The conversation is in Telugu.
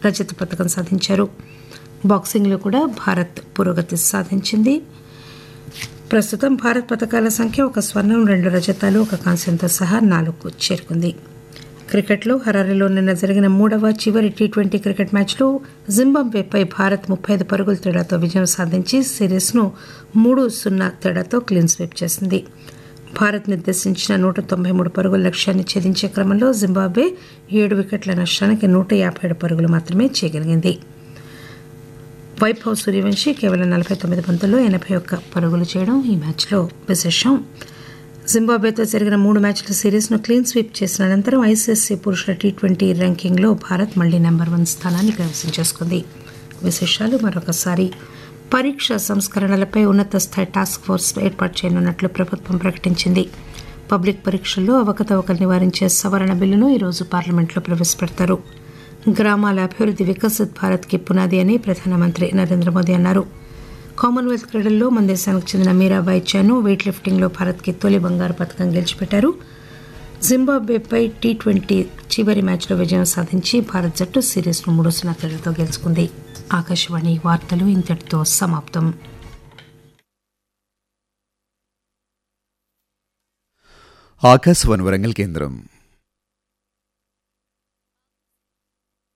రజత పథకం సాధించారు. బాక్సింగ్లో కూడా భారత్ పురోగతి సాధించింది. ప్రస్తుతం భారత్ పథకాల సంఖ్య 1 స్వర్ణం, 2 రజతాలు, 1 కాంస్యంతో సహా 4కు చేరుకుంది. క్రికెట్లో హరారీలో నిన్న జరిగిన 3వ చివరి టీ20 క్రికెట్ మ్యాచ్లో జింబాబ్వేపై భారత్ 35 పరుగుల తేడాతో విజయం సాధించి సిరీస్ను 3-0 తేడాతో క్లీన్ స్వీప్ చేసింది. భారత్ నిర్దేశించిన 193 పరుగుల లక్ష్యాన్ని ఛేదించే క్రమంలో జింబాబ్వే 7 వికెట్ల నష్టానికి 157 పరుగులు మాత్రమే చేయగలిగింది. వైభవ్ సూర్యవంశీ కేవలం 49 బంతుల్లో 81 పరుగులు చేయడం ఈ మ్యాచ్లో విశేషం. జింబాబ్వేతో జరిగిన 3 మ్యాచ్ల సిరీస్ను క్లీన్ స్వీప్ చేసిన అనంతరం ఐసీసీ పురుషుల టీ20 ర్యాంకింగ్లో భారత్ మళ్లీ నెంబర్ 1 స్థానాన్ని కైవసం చేసుకుంది. విశేషాలు మరొకసారి. పరీక్ష సంస్కరణలపై ఉన్నత స్థాయి టాస్క్ ఫోర్స్ ఏర్పాటు చేయనున్నట్లు ప్రభుత్వం ప్రకటించింది. పబ్లిక్ పరీక్షల్లో అవకతవకలు నివారించే సవరణ బిల్లును ఈరోజు పార్లమెంట్లో ప్రవేశపెడతారు. గ్రామాల అభివృద్ధి వికసిత్ భారత్కి పునాది అని ప్రధానమంత్రి నరేంద్ర మోదీ అన్నారు. కామన్వెల్త్ క్రీడల్లో మన దేశానికి చెందిన మీరాబాయి చాను వెయిట్ లిఫ్టింగ్లో భారత్కి తొలి బంగారు పథకం గెలిచిపెట్టారు. జింబాబ్వేపై టీ20 చివరి మ్యాచ్లో విజయం సాధించి భారత్ జట్టు సిరీస్ను 3-0 తేడాతో గెలుచుకుంది. ఆకాశవాణి వార్తలు ఇంతటితో సమాప్తం. ఆకాశవాణి వరంగల్ కేంద్రం.